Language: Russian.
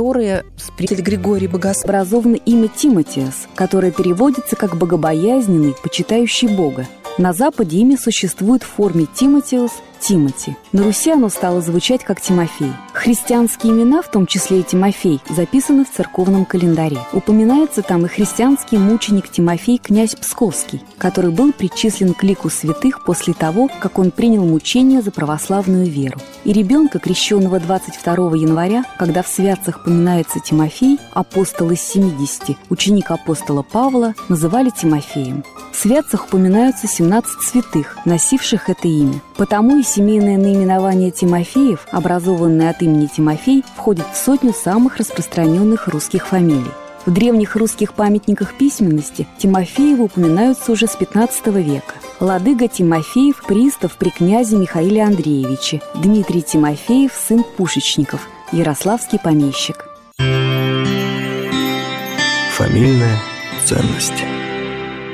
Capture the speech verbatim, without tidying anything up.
которые Григорий Богослов образовано имя Тимотиас, которое переводится как «богобоязненный, почитающий Бога». На Западе имя существует в форме Тимотеус, Тимоти. На Руси оно стало звучать как Тимофей. Христианские имена, в том числе и Тимофей, записаны в церковном календаре. Упоминается там и христианский мученик Тимофей, князь Псковский, который был причислен к лику святых после того, как он принял мучения за православную веру. И ребенка, крещенного двадцать второго января, когда в святцах поминается Тимофей, апостол из семидесяти, ученик апостола Павла, называли Тимофеем. В святцах упоминаются семнадцать святых, носивших это имя. Потому и семейное наименование Тимофеев, образованное от имени Тимофей, входит в сотню самых распространенных русских фамилий. В древних русских памятниках письменности Тимофеевы упоминаются уже с пятнадцатого века. Ладыга Тимофеев – пристав при князе Михаиле Андреевиче, Дмитрий Тимофеев – сын Пушечников, ярославский помещик. Фамильная ценность.